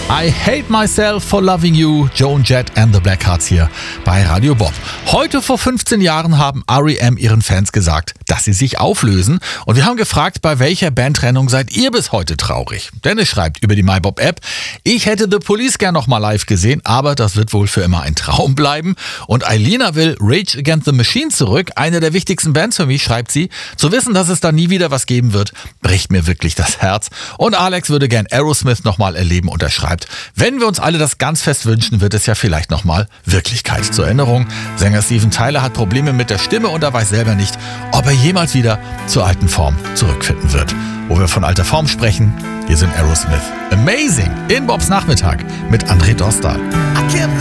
I Hate Myself for Loving You, Joan Jett and the Blackhearts hier bei Radio Bob. Heute vor 15 Jahren haben R.E.M. ihren Fans gesagt, dass sie sich auflösen. Und wir haben gefragt, bei welcher Bandtrennung seid ihr bis heute traurig? Dennis schreibt über die MyBob-App, ich hätte The Police gern noch mal live gesehen, aber das wird wohl für immer ein Traum bleiben. Und Eilina will Rage Against the Machine zurück, eine der wichtigsten Bands für mich, schreibt sie. Zu wissen, dass es da nie wieder was geben wird, bricht mir wirklich das Herz. Und Alex würde gern Aerosmith noch mal erleben und er schreibt, wenn wir uns alle das ganz fest wünschen, wird es ja vielleicht noch mal Wirklichkeit. Zur Erinnerung, Sänger Steven Tyler hat Probleme mit der Stimme und er weiß selber nicht, ob er jemals wieder zur alten Form zurückfinden wird. Wo wir von alter Form sprechen, hier sind Aerosmith. Amazing in Bobs Nachmittag mit André Dostal.